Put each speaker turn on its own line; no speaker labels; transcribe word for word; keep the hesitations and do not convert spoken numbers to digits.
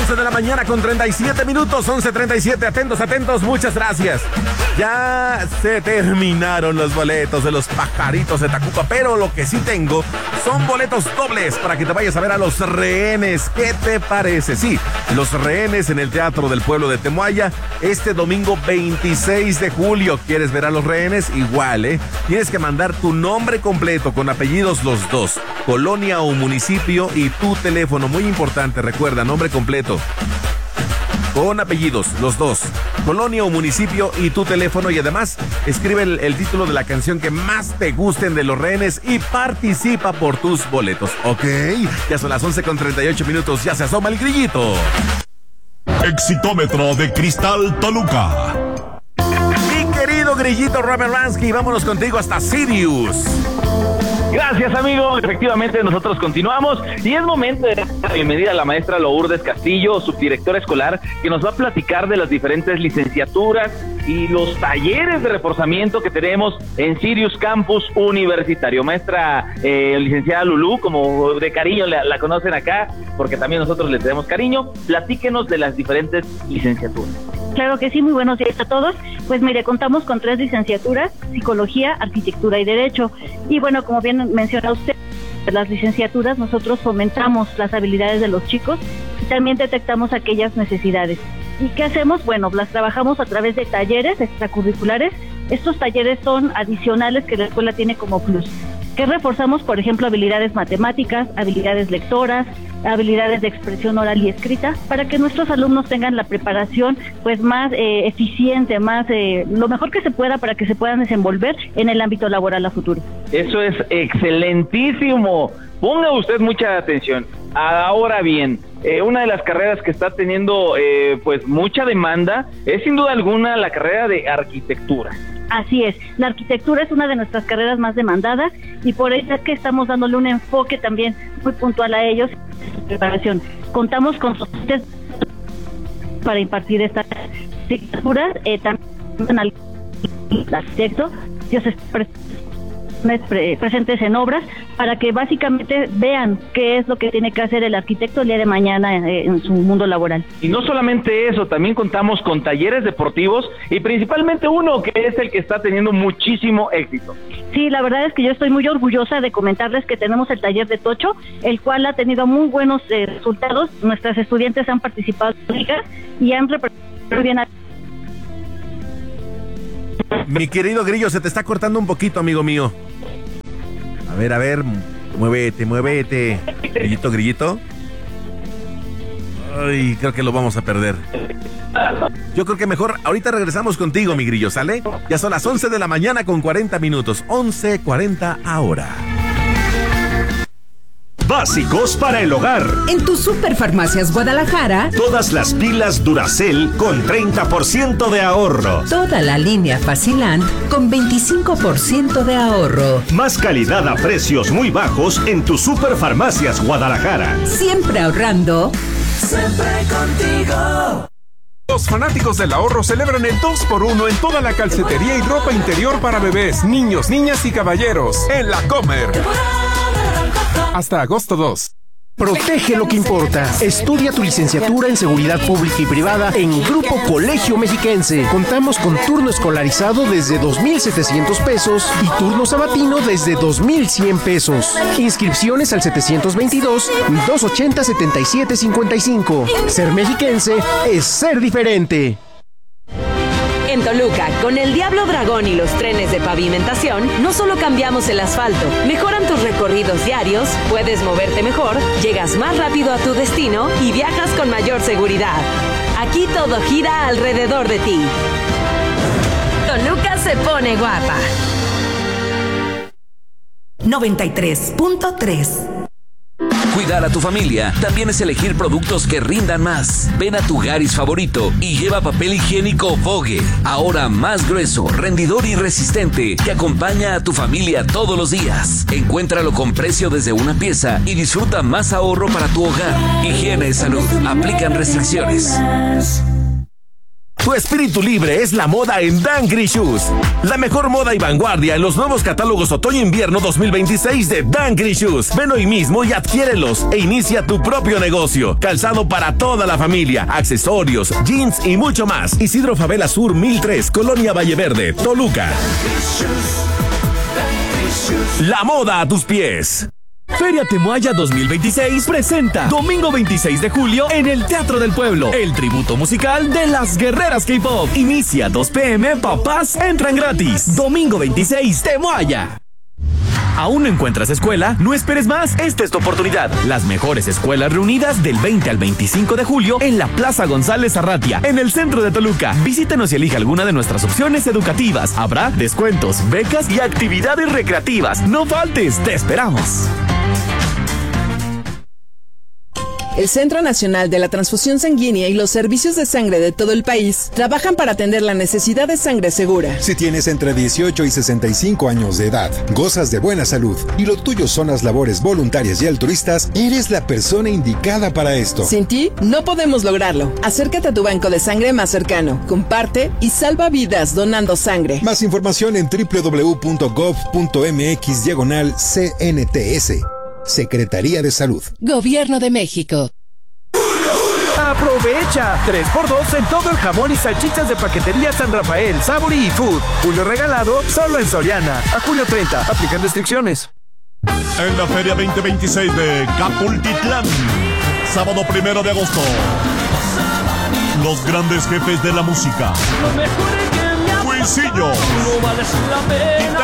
once de la mañana con treinta y siete minutos, once treinta y siete, atentos, atentos, muchas gracias. Ya se terminaron los boletos de los Pajaritos de Tacuba, pero lo que sí tengo son boletos dobles para que te vayas a ver a Los Rehenes. ¿Qué te parece? Sí, Los Rehenes en el Teatro del Pueblo de Temoaya, este domingo veintiséis de julio. ¿Quieres ver a Los Rehenes? Igual, ¿eh? Tienes que mandar tu nombre completo con apellidos los dos, colonia o municipio y tu teléfono. Muy importante, recuerda, nombre completo con apellidos, los dos, colonia o municipio y tu teléfono, y además escribe el, el título de la canción que más te gusten de Los Rehenes y participa por tus boletos, ¿ok? Ya son las once con treinta y ocho minutos, ya se asoma el grillito.
Exitómetro de Cristal Toluca.
Mi querido grillito Robert Ransky, vámonos contigo hasta Sirius.
Gracias, amigo. Efectivamente, nosotros continuamos y es momento de dar la bienvenida a la maestra Lourdes Castillo, subdirectora escolar, que nos va a platicar de las diferentes licenciaturas y los talleres de reforzamiento que tenemos en Sirius Campus Universitario. Maestra eh, licenciada Lulú, como de cariño la, la conocen acá, porque también nosotros le tenemos cariño, platíquenos de las diferentes licenciaturas.
Claro que sí, muy buenos días a todos. Pues mire, contamos con tres licenciaturas: Psicología, Arquitectura y Derecho. Y bueno, como bien menciona usted, las licenciaturas nosotros fomentamos las habilidades de los chicos y también detectamos aquellas necesidades. ¿Y qué hacemos? Bueno, las trabajamos a través de talleres extracurriculares. Estos talleres son adicionales que la escuela tiene como plus. Que reforzamos, por ejemplo, habilidades matemáticas, habilidades lectoras, habilidades de expresión oral y escrita, para que nuestros alumnos tengan la preparación pues más eh, eficiente, más eh, lo mejor que se pueda para que se puedan desenvolver en el ámbito laboral a futuro.
Eso es excelentísimo. Ponga usted mucha atención. Ahora bien, eh, una de las carreras que está teniendo eh, pues mucha demanda es sin duda alguna la carrera de arquitectura.
Así es, la arquitectura es una de nuestras carreras más demandadas y por eso es que estamos dándole un enfoque también muy puntual a ellos en su preparación. Contamos con socios para impartir estas asignaturas, eh, también al arquitecto, ellos están presentes en obras para que básicamente vean qué es lo que tiene que hacer el arquitecto el día de mañana en su mundo laboral.
Y no solamente eso, también contamos con talleres deportivos y principalmente uno que es el que está teniendo muchísimo éxito.
Sí, la verdad es que yo estoy muy orgullosa de comentarles que tenemos el taller de Tocho, el cual ha tenido muy buenos eh, resultados. Nuestras estudiantes han participado en ligas y han representado bien a...
Mi querido Grillo, se te está cortando un poquito, amigo mío. A ver, a ver, muévete, muévete. Grillito, grillito. Ay, creo que lo vamos a perder. Yo creo que mejor ahorita regresamos contigo, mi Grillo, ¿sale? Ya son las once de la mañana con cuarenta minutos. once cuarenta ahora.
Básicos para el hogar.
En tu Superfarmacias Guadalajara,
Todas las pilas Duracell con treinta por ciento de ahorro.
toda la línea Facilant con veinticinco por ciento de ahorro.
Más calidad a precios muy bajos en tu Superfarmacias Guadalajara.
Siempre ahorrando.
Siempre contigo.
Los fanáticos del ahorro celebran el dos por uno en toda la calcetería y ropa interior para bebés, niños, niñas y caballeros en La Comer. Hasta agosto dos.
Protege lo que importa. Estudia tu licenciatura en Seguridad Pública y Privada en Grupo Colegio Mexiquense. Contamos con turno escolarizado desde dos mil setecientos pesos y turno sabatino desde dos mil cien pesos. Inscripciones al setecientos veintidós, doscientos ochenta, setenta y siete cincuenta y cinco. Ser mexiquense es ser diferente.
En Toluca, con el Diablo Dragón y los trenes de pavimentación, no solo cambiamos el asfalto, mejoran tus recorridos diarios, puedes moverte mejor, llegas más rápido a tu destino y viajas con mayor seguridad. Aquí todo gira alrededor de ti. Toluca se pone guapa.
noventa y tres punto tres.
Cuidar a tu familia también es elegir productos que rindan más. Ven a tu Garis favorito y lleva papel higiénico Vogue. Ahora más grueso, rendidor y resistente, que acompaña a tu familia todos los días. Encuéntralo con precio desde una pieza y disfruta más ahorro para tu hogar. Higiene y salud. Aplican restricciones.
Tu espíritu libre es la moda en Dangry Shoes. La mejor moda y vanguardia en los nuevos catálogos otoño-invierno dos mil veintiséis de Dangry Shoes. Ven hoy mismo y adquiérelos e inicia tu propio negocio. Calzado para toda la familia, accesorios, jeans y mucho más. Isidro Favela Sur mil tres, Colonia Valleverde, Toluca. La moda a tus pies.
Feria Temoaya dos mil veintiséis presenta domingo veintiséis de julio en el Teatro del Pueblo, el tributo musical de las guerreras K-pop. Inicia dos pe eme, papás entran gratis. Domingo veintiséis, Temoaya. ¿Aún no encuentras escuela? No esperes más, esta es tu oportunidad. Las mejores escuelas reunidas del veinte al veinticinco de julio en la Plaza González Arratia, en el centro de Toluca. Visítanos y elija alguna de nuestras opciones educativas. Habrá descuentos, becas y actividades recreativas. No faltes, te esperamos.
El Centro Nacional de la Transfusión Sanguínea y los servicios de sangre de todo el país trabajan para atender la necesidad de sangre segura.
Si tienes entre dieciocho y sesenta y cinco años de edad, gozas de buena salud y lo tuyo son las labores voluntarias y altruistas, eres la persona indicada para esto.
Sin ti, no podemos lograrlo. Acércate a tu banco de sangre más cercano, comparte y salva vidas donando sangre.
Más información en doble u doble u doble u punto gov punto mx diagonal C N T S. Secretaría de Salud.
Gobierno de México.
¡Aprovecha! tres por dos en todo el jamón y salchichas de paquetería San Rafael, Sabori y Food. Julio regalado solo en Soriana. A julio treinta. Aplican restricciones.
En la Feria veinte veintiséis de Capultitlán, sábado primero de agosto. Los grandes jefes de la música. Cuisillos.